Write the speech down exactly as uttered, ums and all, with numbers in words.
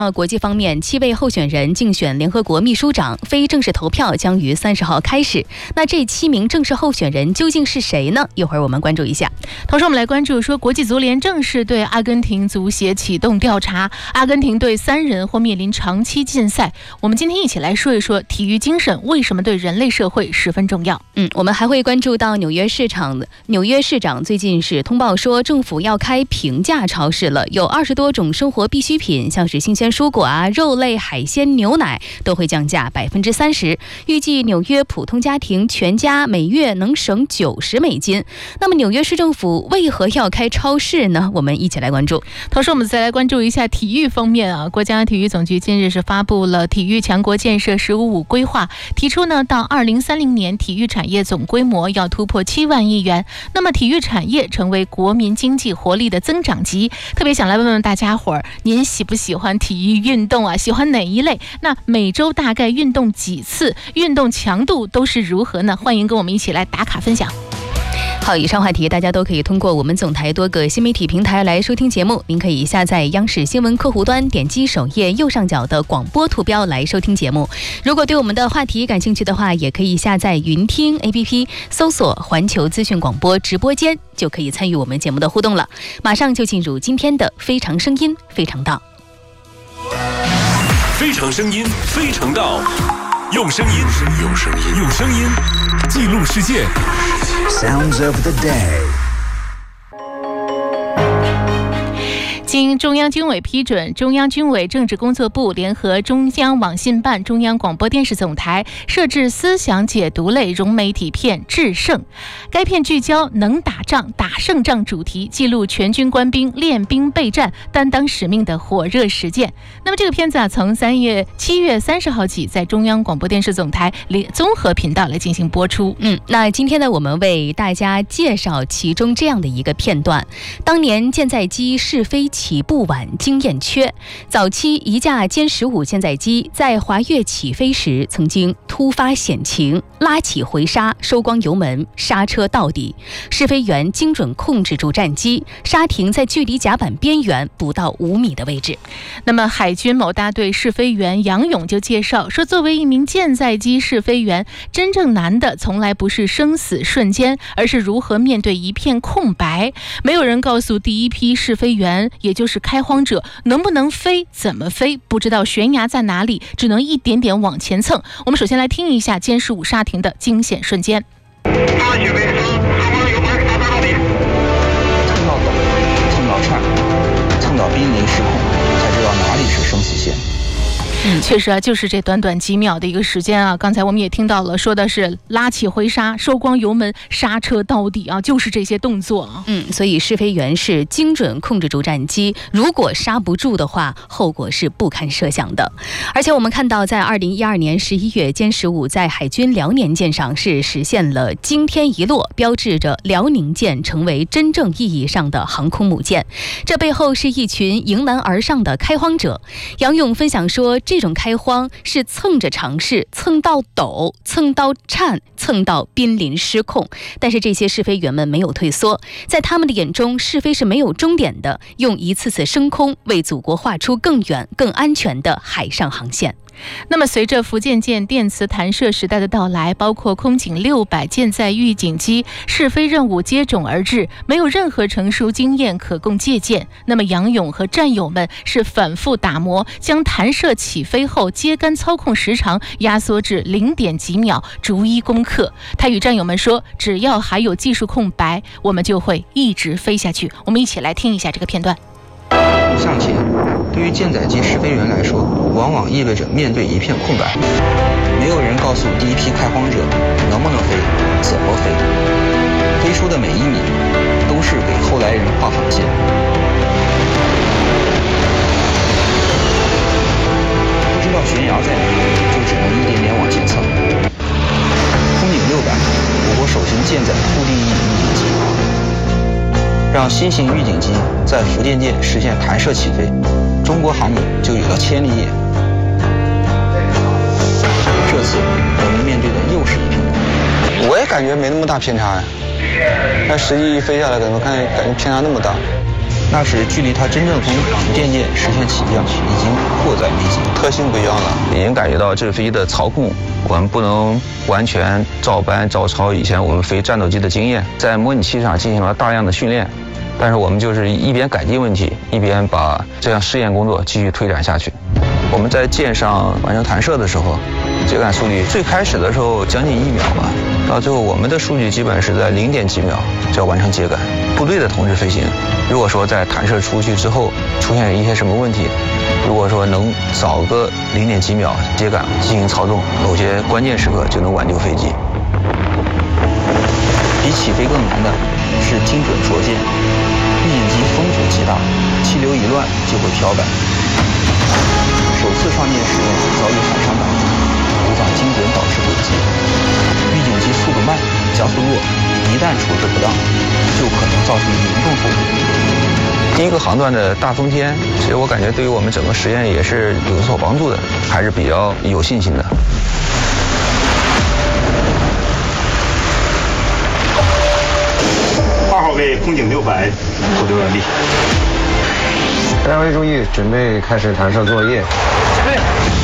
呃，国际方面，七位候选人竞选联合国秘书长，非正式投票将于三十号开始。那这七名正式候选人究竟是谁呢？一会儿我们关注一下。 同时，我们来关注说，国际足联正式对阿根廷足协启动调查，阿根廷队三人或面临长期禁赛。我们今天一起来说一说体育精神为什么对人类社会十分重要。 嗯，我们还会关注到纽约市场，纽约市长最近是通报说，政府要开平价超市了，有二十多种生活必需品，像是新鲜蔬果啊、肉类、海鲜、牛奶都会降价百分之三十。预计纽约普通家庭全家每月能省九十美金。那么纽约市政府为何要开超市呢？我们一起来关注。 同时，我们再来关注一下体育方面啊，国家体育总局近日是发布了体育强国建设“十五五”规划，提出呢，到二零三零年体育产业总规模要突破七万亿元。那么体育产业成为国民经济活力的增长极。特别想来问问大家伙儿，您喜不喜欢体育运动啊？喜欢哪一类？那每周大概运动几次？运动强度都是如何呢？欢迎跟我们一起来打卡分享。 好，以上话题大家都可以通过我们总台多个新媒体平台来收听节目。您可以下载央视新闻客户端，点击首页右上角的广播图标来收听节目。如果对我们的话题感兴趣的话，也可以下载云听 A P P， 搜索环球资讯广播直播间，就可以参与我们节目的互动了。马上就进入今天的非常声音非常道。 非常声音非常道，用声音用声音用声音记录世界。 Sounds of the day。 经中央军委批准，中央军委政治工作部联合中央网信办、中央广播电视总台设置思想解读类融媒体片《制胜》。该片聚焦能打仗、打胜仗主题，记录全军官兵练兵备战、担当使命的火热实践。那么这个片子啊，从三月七月三十号起，在中央广播电视总台综合频道来进行播出。 嗯，那今天呢，我们为大家介绍其中这样的一个片段：当年舰载机试飞起步晚，经验缺。早期一架歼十五舰载机在滑跃起飞时，曾经突发险情，拉起回刹，收光油门，刹车到底。试飞员精准控制住战机，刹停在距离甲板边缘不到五米的位置。 那么海军某大队试飞员杨勇就介绍说，作为一名舰载机试飞员，真正难的从来不是生死瞬间，而是如何面对一片空白。没有人告诉第一批试飞员，也就是开荒者，能不能飞，怎么飞，不知道悬崖在哪里，只能一点点往前蹭。我们首先来听一下歼十五刹停的惊险瞬间。 大雪为风，上方油门打到底， 蹭到陡，蹭到颤，蹭到濒临失控，才知道哪里是生死线。 嗯，确实啊，就是这短短几秒的一个时间啊。刚才我们也听到了，说的是拉起回刹、收光油门、刹车到底啊，就是这些动作啊。 嗯，所以试飞员是精准控制住战机，如果刹不住的话，后果是不堪设想的。而且我们看到，在二零一二年十一月，歼十五在海军辽宁舰上是实现了惊天一落，标志着辽宁舰成为真正意义上的航空母舰。这背后是一群迎难而上的开荒者。杨勇分享说，这种开荒是蹭着尝试，蹭到陡，蹭到颤，蹭到濒临失控。但是这些试飞员们没有退缩，在他们的眼中，试飞是没有终点的，用一次次升空为祖国画出更远、更安全的海上航线。 那么随着福建舰电磁弹射时代的到来，包括空警六百舰载预警机试飞任务接踵而至，没有任何成熟经验可供借鉴。那么杨勇和战友们是反复打磨，将弹射起飞后接杆操控时长压缩至零点几秒，逐一攻克。他与战友们说，只要还有技术空白，我们就会一直飞下去。我们一起来听一下这个片段。 向前，对于舰载机试飞员来说，往往意味着面对一片空白。没有人告诉第一批开荒者能不能飞，怎么飞。飞出的每一米都是给后来人画航线。不知道悬崖在哪，就只能一点点往前蹭。空警六百，我国首型舰载固定翼预警机。让新型预警机在福建舰实现弹射起飞，中国航母就有了千里眼。这次我们面对的又是一片空白。 我也感觉没那么大偏差呀，但实际飞下来可能看感觉偏差那么大。 那时距离它真正从福建舰实现起降已经迫在眉睫。 特性不一样了， 已经感觉到这飞机的操控，我们不能完全照搬照抄以前我们飞战斗机的经验，在模拟器上进行了大量的训练，但是我们就是一边改进问题，一边把这项试验工作继续推展下去。我们在舰上完成弹射的时候，接杆速率最开始的时候将近一秒吧，到最后我们的数据基本是在零点几秒就要完成接杆。部队的同志飞行，如果说在弹射出去之后出现一些什么问题，如果说能早个零点几秒接杆进行操纵，某些关键时刻就能挽救飞机。比起飞更难的是精准着舰，预警机风阻极大，气流一乱就会飘摆。首次上舰时遭遇海上打击，无法精准导致轨迹。预警机速度慢，加速弱，一旦处置不当，就可能造成严重后果。第一个航段的大风天，其实我感觉对于我们整个实验也是有所帮助的，还是比较有信心的。 二号位空警六百，投丢完毕。 单位注意，准备开始弹射作业。 准备。